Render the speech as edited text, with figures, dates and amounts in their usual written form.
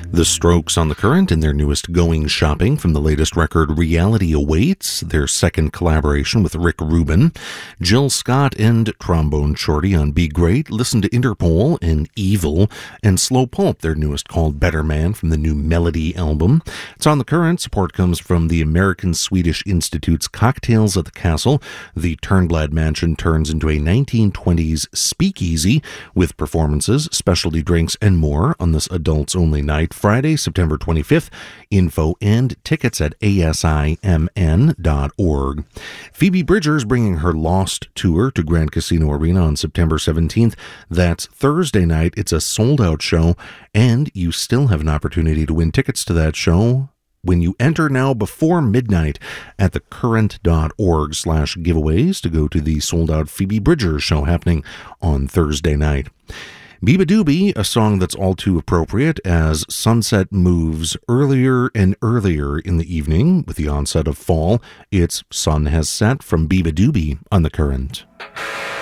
The Strokes on the Current in their newest Going Shopping from the latest record Reality Awaits, their second collaboration with Rick Rubin. Jill Scott and Trombone Shorty on Be Great. Listen to Interpol and Evil, and Slow Pulp, their newest, called Better Man from the new Melody album. It's on the Current. Support comes from the American Swedish Institute's Cocktails at the Castle. The Turnblad Mansion turns into a 1920s speakeasy with performances, specialty drinks, and more on this adults-only night, Friday, September 25th. Info and tickets at asimn.org. Phoebe Bridgers bringing her Lost tour to Grand Casino Arena on September 17th. That's Thursday night. It's a sold-out show, and you still have an opportunity to win tickets to that show when you enter now before midnight at thecurrent.org/giveaways to go to the sold-out Phoebe Bridgers show happening on Thursday night. Biba Doobie, a song that's all too appropriate as sunset moves earlier and earlier in the evening with the onset of fall. It's Sun Has Set from Biba Doobie on the Current.